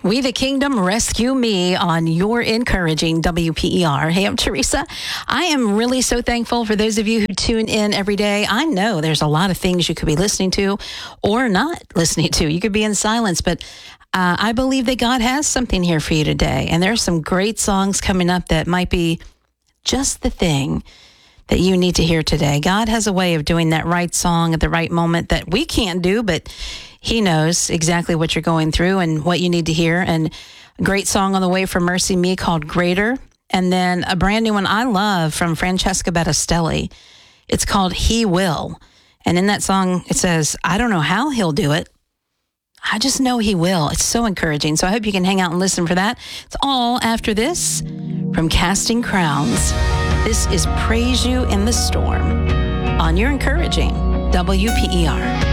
We the Kingdom, Rescue Me on your encouraging WPER. Hey, I'm Teresa. I am really so thankful for those of you who tune in every day. I know there's a lot of things you could be listening to or not listening to. You could be in silence, but I believe that God has something here for you today. And there's some great songs coming up that might be just the thing that you need to hear today. God has a way of doing that right song at the right moment that we can't do, but He knows exactly what you're going through and what you need to hear. And a great song on the way from Mercy Me called Greater. And then a brand new one I love from Francesca Battistelli. It's called He Will. And in that song, it says, I don't know how He'll do it. I just know He will. It's so encouraging. So I hope you can hang out and listen for that. It's all after this from Casting Crowns. This is Praise You in the Storm on your encouraging WPER.